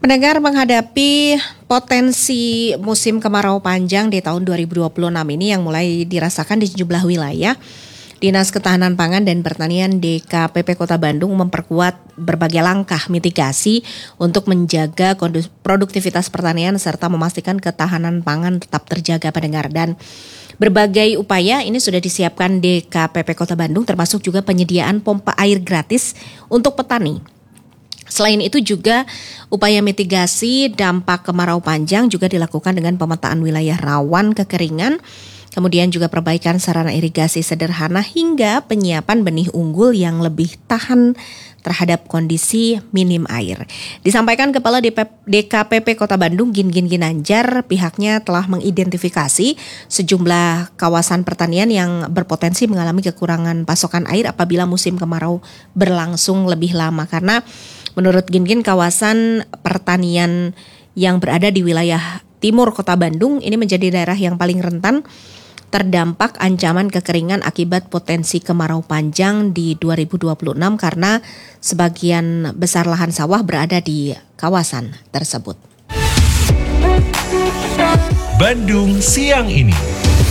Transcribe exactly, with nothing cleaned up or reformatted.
Pendengar, menghadapi potensi musim kemarau panjang di tahun dua ribu dua puluh enam ini yang mulai dirasakan di sejumlah wilayah, Dinas Ketahanan Pangan dan Pertanian D K P P Kota Bandung memperkuat berbagai langkah mitigasi untuk menjaga produktivitas pertanian serta memastikan ketahanan pangan tetap terjaga, pendengar. Dan berbagai upaya ini sudah disiapkan D K P P Kota Bandung, termasuk juga penyediaan pompa air gratis untuk petani. Selain itu juga upaya mitigasi dampak kemarau panjang juga dilakukan dengan pemetaan wilayah rawan kekeringan, kemudian juga perbaikan sarana irigasi sederhana hingga penyiapan benih unggul yang lebih tahan terhadap kondisi minim air. Disampaikan Kepala D K P P Kota Bandung Gin-Gin Ginanjar, pihaknya telah mengidentifikasi sejumlah kawasan pertanian yang berpotensi mengalami kekurangan pasokan air apabila musim kemarau berlangsung lebih lama. Karena menurut Gin-Gin, kawasan pertanian yang berada di wilayah timur Kota Bandung ini menjadi daerah yang paling rentan terdampak ancaman kekeringan akibat potensi kemarau panjang di dua ribu dua puluh enam karena sebagian besar lahan sawah berada di kawasan tersebut. Bandung Siang Ini.